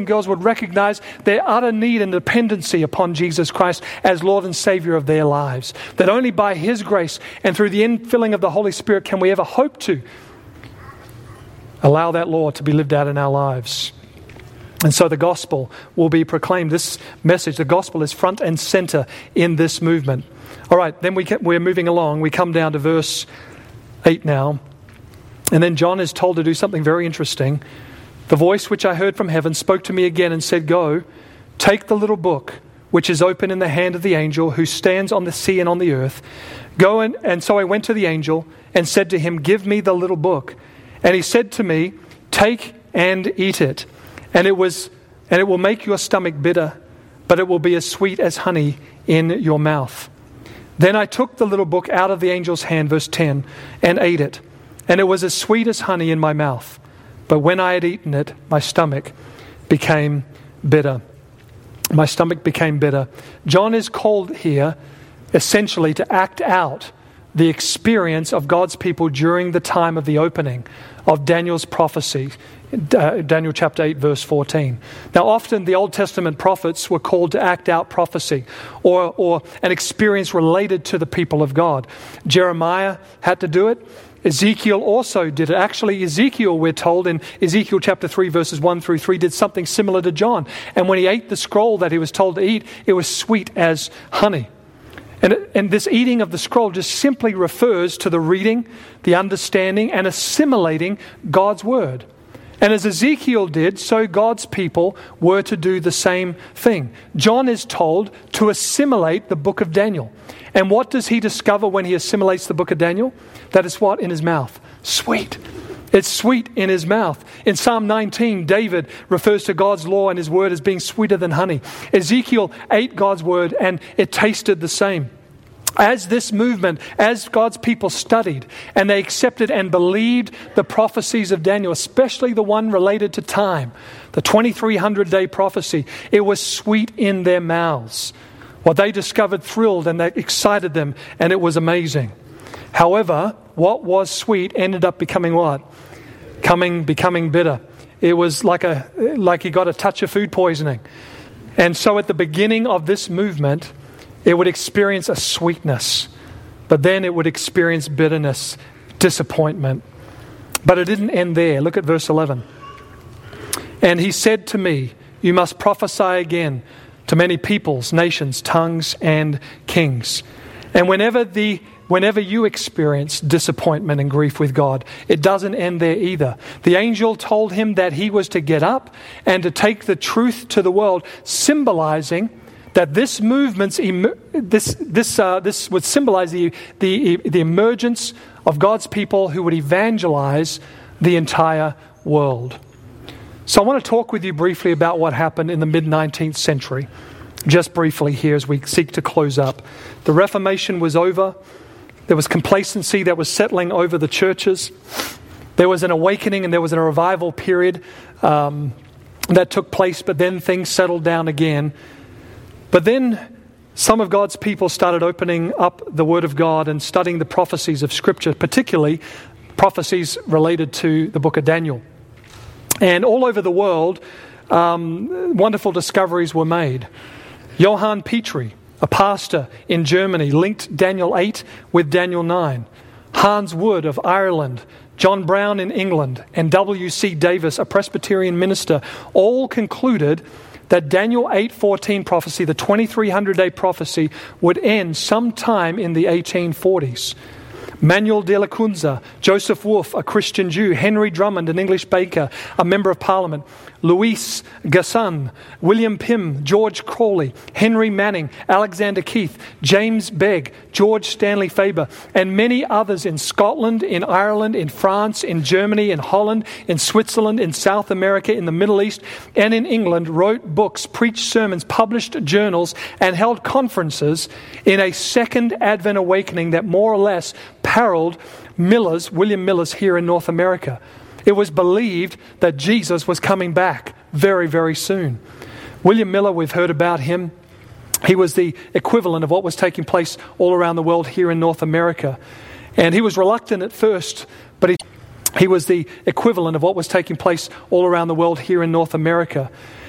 and girls would recognize their utter need and dependency upon Jesus Christ as Lord and Savior of their lives. That only by His grace and through the infilling of the Holy Spirit can we ever hope to allow that law to be lived out in our lives. And so the gospel will be proclaimed. This message, the gospel, is front and center in this movement. All right, then we're moving along. We come down to verse 8 now. And then John is told to do something very interesting. The voice which I heard from heaven spoke to me again and said, "Go, take the little book which is open in the hand of the angel who stands on the sea and on the earth. Go and so I went to the angel and said to him, 'Give me the little book.' And he said to me, 'Take and eat it. And it will make your stomach bitter, but it will be as sweet as honey in your mouth.' Then I took the little book out of the angel's hand," verse 10, "and ate it. And it was as sweet as honey in my mouth. But when I had eaten it, my stomach became bitter." My stomach became bitter. John is called here essentially to act out the experience of God's people during the time of the opening of Daniel's prophecy. Daniel chapter 8, verse 14. Now, often the Old Testament prophets were called to act out prophecy or an experience related to the people of God. Jeremiah had to do it. Ezekiel also did it. Actually, Ezekiel, we're told in Ezekiel chapter 3, verses 1 through 3, did something similar to John. And when he ate the scroll that he was told to eat, it was sweet as honey. And this eating of the scroll just simply refers to the reading, the understanding, and assimilating God's word. And as Ezekiel did, so God's people were to do the same thing. John is told to assimilate the book of Daniel. And what does he discover when he assimilates the book of Daniel? That it's what in his mouth? Sweet. It's sweet in his mouth. In Psalm 19, David refers to God's law and his word as being sweeter than honey. Ezekiel ate God's word and it tasted the same. As this movement, as God's people studied and they accepted and believed the prophecies of Daniel, especially the one related to time, the 2300-day prophecy, it was sweet in their mouths. What they discovered thrilled and that excited them, and it was amazing. However, what was sweet ended up becoming what? Becoming bitter. It was like he got a touch of food poisoning. And so at the beginning of this movement, it would experience a sweetness, but then it would experience bitterness, disappointment. But it didn't end there. Look at verse 11. And he said to me, "You must prophesy again to many peoples, nations, tongues, and kings." And whenever you experience disappointment and grief with God, it doesn't end there either. The angel told him that he was to get up and to take the truth to the world, symbolizing that this movement's this would symbolize the emergence of God's people who would evangelize the entire world. So I want to talk with you briefly about what happened in the mid-19th century. Just briefly here as we seek to close up. The Reformation was over. There was complacency that was settling over the churches. There was an awakening and there was a revival period that took place, but then things settled down again. But then some of God's people started opening up the Word of God and studying the prophecies of Scripture, particularly prophecies related to the book of Daniel. And all over the world, wonderful discoveries were made. Johann Petri, a pastor in Germany, linked Daniel 8 with Daniel 9. Hans Wood of Ireland, John Brown in England, and W.C. Davis, a Presbyterian minister, all concluded that Daniel 8:14 prophecy, the 2300-day prophecy, would end sometime in the 1840s. Manuel de la Cunza, Joseph Wolff, a Christian Jew, Henry Drummond, an English baker, a member of Parliament, Louis Gasson, William Pym, George Crawley, Henry Manning, Alexander Keith, James Begg, George Stanley Faber, and many others in Scotland, in Ireland, in France, in Germany, in Holland, in Switzerland, in South America, in the Middle East, and in England, wrote books, preached sermons, published journals, and held conferences in a second Advent awakening that more or less paralleled William Miller's here in North America. It was believed that Jesus was coming back very, very soon. William Miller, we've heard about him. He was the equivalent of what was taking place all around the world here in North America. And he was reluctant at first, but he was the equivalent of what was taking place all around the world here in North America.